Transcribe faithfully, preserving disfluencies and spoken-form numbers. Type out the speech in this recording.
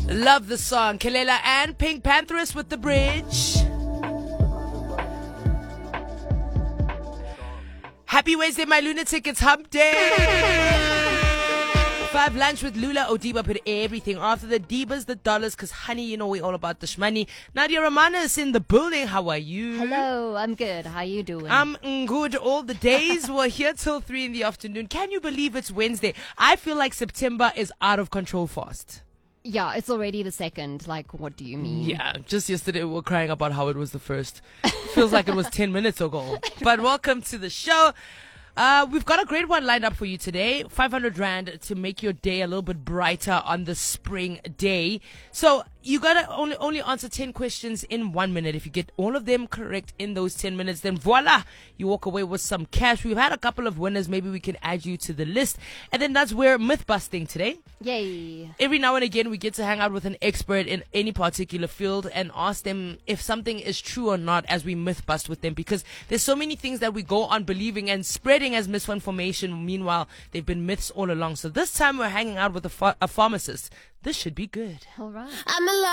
Love the song. Kelela and Pink Pantheress with The Bridge. Happy Wednesday, my lunatic. It's hump day. Five lunch with Lula Odiba put everything after the divas, the dollars, because honey, you know we all about the shmoney. Nadia Romana is in the building. How are you? Hello, I'm good. How you doing? I'm good. All the days we're here till three in the afternoon. Can you believe it's Wednesday? I feel like September is out of control fast. Yeah, it's already the second. Like, what do you mean? Yeah, just yesterday we were crying about how it was the first. Feels like it was ten minutes ago. But welcome to the show. Uh, we've got a great one lined up for you today. five hundred rand to make your day a little bit brighter on the spring day. So you gotta only only answer ten questions in one minute. If you get all of them correct in those ten minutes, then voila, you walk away with some cash. We've had a couple of winners. Maybe we can add you to the list. And then that's where myth busting today. Yay. Every now and again, we get to hang out with an expert in any particular field and ask them if something is true or not as we myth bust with them, because there's so many things that we go on believing and spreading as misinformation. Meanwhile, they've been myths all along. So this time we're hanging out with a, ph- a pharmacist. This should be good. All right. I'm alive.